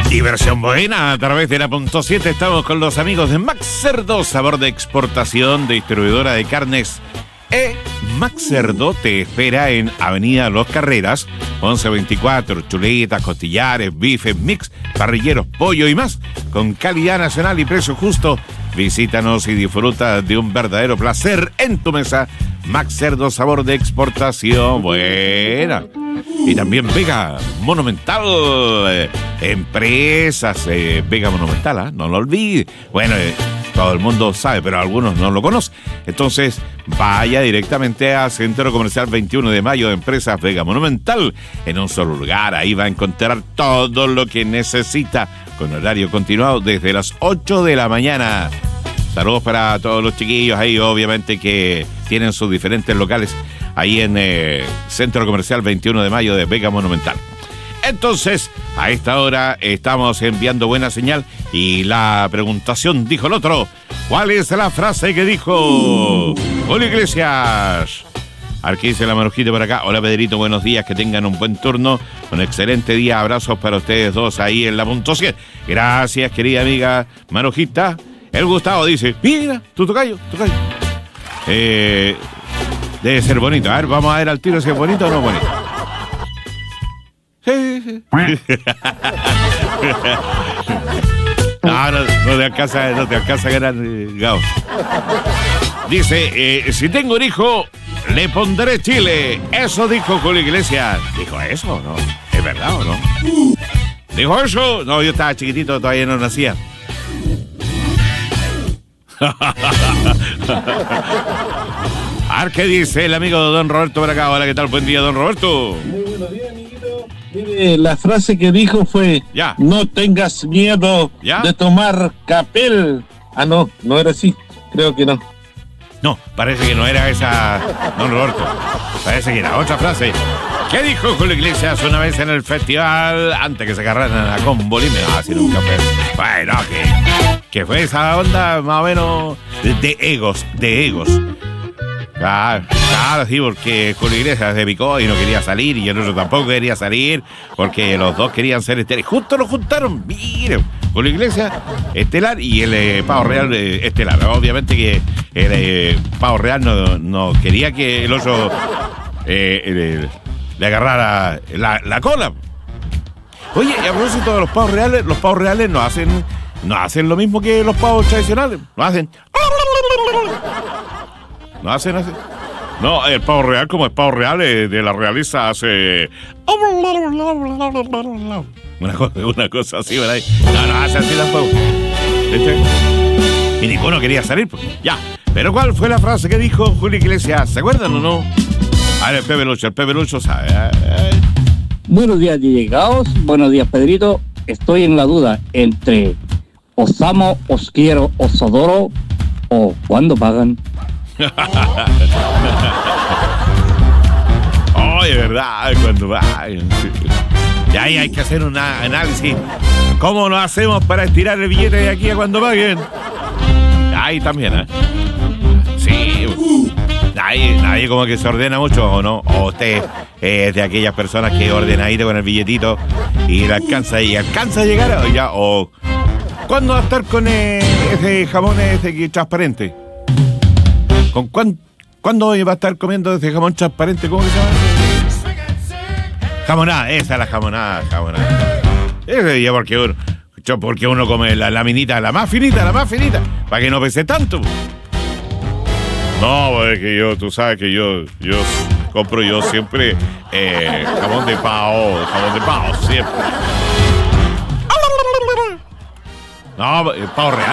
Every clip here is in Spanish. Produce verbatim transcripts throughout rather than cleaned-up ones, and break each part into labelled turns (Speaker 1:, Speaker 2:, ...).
Speaker 1: Diversión buena a través de la punto siete. Estamos con los amigos de Max Cerdo, sabor de exportación, distribuidora de carnes. E Max Cerdo te espera en Avenida Los Carreras, once veinticuatro. Chuletas, costillares, bifes, mix, parrilleros, pollo y más. Con calidad nacional y precio justo. Visítanos y disfruta de un verdadero placer en tu mesa. Max Cerdo, sabor de exportación. Buena. Y también Vega Monumental, eh, empresas, eh, Vega Monumental, ¿eh? No lo olvides. Bueno, eh, todo el mundo sabe, pero algunos no lo conocen. Entonces, vaya directamente a Centro Comercial veintiuno de mayo de Empresas Vega Monumental, en un solo lugar. Ahí va a encontrar todo lo que necesita, con horario continuado desde las ocho de la mañana. Saludos para todos los chiquillos ahí, obviamente, que tienen sus diferentes locales ahí en eh, Centro Comercial veintiuno de mayo de Vega Monumental. Entonces, a esta hora estamos enviando buena señal y la preguntación dijo el otro. ¿Cuál es la frase que dijo Julio Iglesias? Aquí dice la Marujita por acá. Hola Pedrito, buenos días, que tengan un buen turno, un excelente día, abrazos para ustedes dos ahí en la punto siete. Gracias, querida amiga Marujita. El Gustavo dice, mira, tu tocayo, tocayo. Eh... Debe ser bonito. A ver, vamos a ver al tiro si es bonito o no bonito. Sí, sí. No, no, no te alcanza, no te alcanza a ganar, eh, Gao. Dice, eh, si tengo un hijo, le pondré Chile. Eso dijo Julio Iglesias. ¿Dijo eso o no? ¿Es verdad o no? ¿Dijo eso? No, yo estaba chiquitito, todavía no nacía. A ver qué dice el amigo de don Roberto por acá. Hola, ¿qué tal? Buen día, don Roberto.
Speaker 2: Muy buenos días, amiguito. Mire, la frase que dijo fue:
Speaker 1: ya.
Speaker 2: No tengas miedo ¿Ya? de tomar capel. Ah, no, no era así. Creo que no.
Speaker 1: No, parece que no era esa, don Roberto. Parece que era otra frase. ¿Qué dijo Julio Iglesias una vez en el festival antes que se agarraran a combo limpio? Ah, sin un capel. Bueno, que, que fue esa onda más o menos de egos, de egos. Claro, claro, sí, porque Julio Iglesias se picó y no quería salir, y el otro tampoco quería salir, porque los dos querían ser estelares. Justo lo juntaron, miren, Julio Iglesias, estelar, y el eh, Pavo Real, eh, estelar. Obviamente que el eh, Pavo Real no, no quería que el otro eh, eh, le agarrara la, la cola. Oye, y a propósito de los pavos reales, los pavos reales no hacen, no hacen lo mismo que los pavos tradicionales, no hacen... No hacen así. No, el pavo real, como es pavo real, eh, de la realeza hace... Una cosa, una cosa así, ¿verdad? No, no hace así tampoco. ¿Viste? Y ninguno quería salir, pues. Ya. Pero ¿cuál fue la frase que dijo Julio Iglesias? ¿Se acuerdan o no? A ver, el Pepe Lucho, el Pepe Lucho sabe.
Speaker 3: Buenos días, llegados. Buenos días, Pedrito. Estoy en la duda entre os amo, os quiero, os adoro o ¿cuándo pagan?
Speaker 1: Oye, verdad, cuando va. Y ahí hay que hacer un análisis. ¿Cómo lo hacemos para estirar el billete de aquí a cuando paguen? Ahí también, ¿eh? Sí. Nadie, nadie como que se ordena mucho, ¿o no? O usted es de aquellas personas que ordenadito con el billetito y le alcanza y alcanza a llegar o ya. O ¿cuándo va a estar con eh, ese jamón ese que transparente? ¿Con cuán, cuándo va a estar comiendo ese jamón transparente? ¿Cómo que se llama? Jamonada, esa es la jamonada, jamonada. Ese ya porque uno, porque uno come la laminita, la más finita, la más finita, para que no pese tanto. No, es que yo, tú sabes que yo, yo compro yo siempre eh, jamón de pavo, jamón de pavo, siempre. No, el pavo real.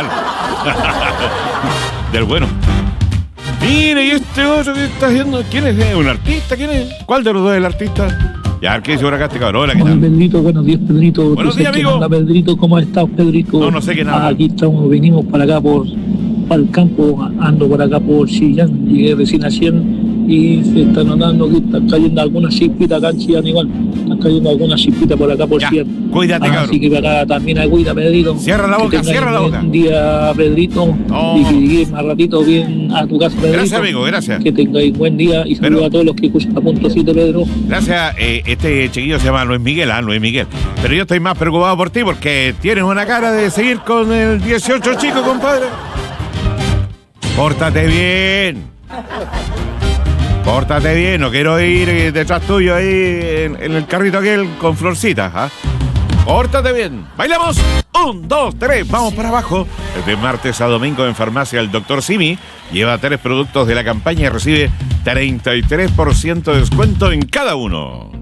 Speaker 1: Del bueno. Mire, ¿y este otro que está haciendo? ¿Quién es? ¿Un artista? ¿Quién es? ¿Cuál de los dos es el artista? Ya, ¿qué dice por acá este cabrón? Hola, ¿qué tal?
Speaker 4: Hola, Pedrito, buenos días, Pedrito.
Speaker 1: Buenos días, amigo.
Speaker 4: Hola, Pedrito, ¿cómo estás, Pedrito?
Speaker 1: No, no sé qué nada.
Speaker 4: Ah, aquí estamos, venimos para acá por, para el campo, ando por acá por Chillán, llegué recién a cien y se están notando que están cayendo algunas chispitas acá en Chillán igual. Están cayendo algunas chispitas por acá por
Speaker 1: Ya,
Speaker 4: Chillán.
Speaker 1: cuídate, cabrón.
Speaker 4: Así que para acá también hay cuida, Pedrito.
Speaker 1: Cierra la
Speaker 4: Que
Speaker 1: boca,
Speaker 4: tengas
Speaker 1: cierra la
Speaker 4: un
Speaker 1: boca.
Speaker 4: buen día, Pedrito.
Speaker 1: Oh.
Speaker 4: Y que llegues más ratito bien a tu casa, Pedrito.
Speaker 1: Gracias, amigo, gracias.
Speaker 4: Que tengáis buen día y saludos
Speaker 1: Pero-
Speaker 4: a todos los que escuchan a Punto siete, Pedro.
Speaker 1: Gracias, eh, este chiquillo se llama Luis Miguel, ah, Luis Miguel. Pero yo estoy más preocupado por ti porque tienes una cara de seguir con el dieciocho chico, compadre. Pórtate bien. Pórtate bien, no quiero ir eh, detrás tuyo ahí en, en el carrito aquel con florcitas, ¿ah? Pórtate bien. ¡Bailamos! Un, dos, tres, vamos para abajo. Desde martes a domingo en Farmacia el doctor Simi lleva tres productos de la campaña y recibe treinta y tres por ciento de descuento en cada uno.